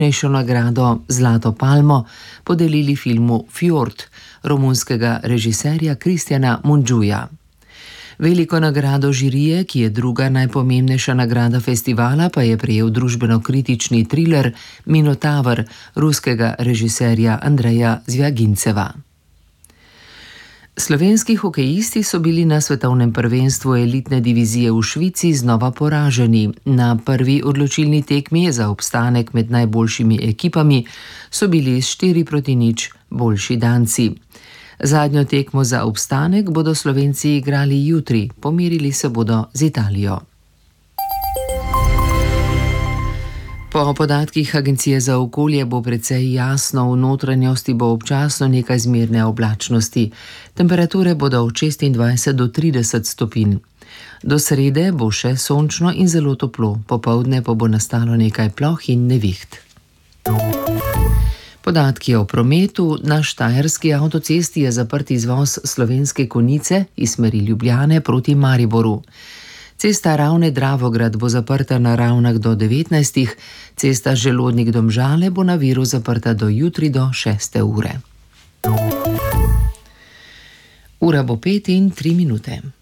najvišjo nagrado Zlato palmo podelili filmu Fjord romunskega režiserja Kristjana Mundžuja. Veliko nagrado žirije, ki je druga najpomembnejša nagrada festivala, pa je prejel družbeno-kritični triler Minotaver ruskega režiserja Andreja Zvjaginceva. Slovenski hokejisti so bili na svetovnem prvenstvu elitne divizije v Švici znova poraženi. Na prvi odločilni tekmi za obstanek med najboljšimi ekipami so bili s 4-0 boljši Danci. Zadnjo tekmo za obstanek bodo Slovenci igrali jutri, pomerili se bodo z Italijo. Po podatkih Agencije za okolje bo precej jasno, v notranjosti bo občasno nekaj zmerne oblačnosti. Temperature bodo od 26 do 30 stopinj. Do srede bo še sončno in zelo toplo, popoldne pa bo nastalo nekaj ploh in neviht. Podatki o prometu. Na štajerski avtocesti je zaprt izvoz Slovenske Konjice iz smeri Ljubljane proti Mariboru. Cesta Ravne-Dravograd bo zaprta na Ravnah do 19, cesta Želodnik-Domžale bo na Viru zaprta do jutri do 6. ure. Ura bo 5:03.